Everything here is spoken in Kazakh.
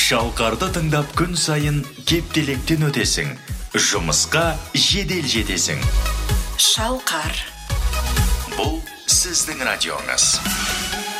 Шалқарды тыңдап күн сайын кептелектен өтесің, жұмысқа жедел жетесің. Шалқар. Бұл сіздің радионыз.